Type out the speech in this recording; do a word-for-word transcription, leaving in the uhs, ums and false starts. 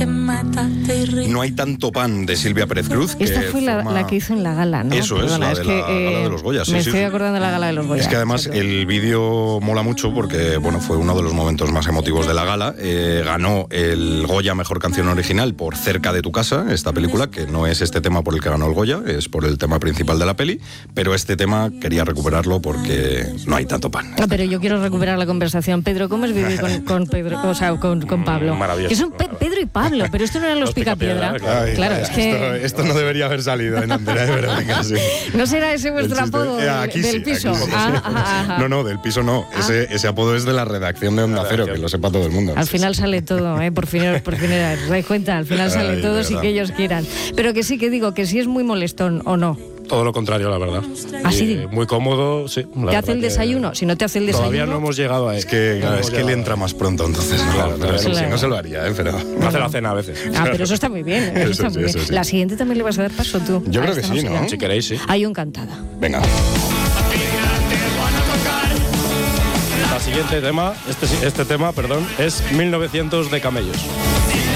te mata, te irrita. No hay tanto pan, de Silvia Pérez Cruz. Esta que fue la, forma... la que hizo en la gala, ¿no? Eso Perdona, es, la de que, la eh, gala de los Goya. Sí, me sí, estoy sí. acordando de la gala de los Goya. Es que además Exacto. el vídeo mola mucho porque, bueno, fue uno de los momentos más emotivos de la gala. Eh, ganó el Goya Mejor Canción Original por Cerca de tu casa, esta película, que no es este tema por el que ganó el Goya, es por el tema principal de la peli, pero este tema quería recuperarlo porque no hay tanto pan. Ah, pero yo quiero recuperar la conversación. Pedro, ¿cómo es vivir con, con Pedro, o sea, con, con Pablo? Maravilloso. Que son Pe- Pedro y Pablo, pero esto no eran los, Los Picapiedra. Picapiedra, Ay, claro, ay, es que... Esto, esto no debería haber salido en Antena de Verónica, sí. ¿No será ese vuestro El chiste- apodo Eh, del, aquí del sí, piso? aquí sí. Ah, ah, ah, ah. No, no, del piso no. Ese, ese apodo es de la redacción de Onda Cero, que lo sepa todo el mundo. Al final sale todo, ¿eh? Por fin, por fin, ¿os dais cuenta? Al final sale Ay, todo de sin verdad. que ellos quieran. Pero que sí que digo, que sí es muy molestón, ¿o no? Todo lo contrario, la verdad. ¿Ah, sí? Y muy cómodo, sí. la ¿Te hace verdad el que desayuno? Si no te hace el desayuno... Todavía no hemos llegado a él. Es que, No claro, hemos es que él llegado entra más pronto, entonces. No, Claro, no, claro, no, claro. si no se lo haría, ¿eh? Pero... a él. Hace la cena a veces. Ah, pero eso está muy bien. Eso Eso está sí, muy eso bien. sí. La siguiente también le vas a dar paso tú. Yo A creo que esta sí, música. ¿no? Si queréis, sí. Ah, yo encantada. Venga. El siguiente tema, este, este tema, perdón, es mil novecientos de Camellos.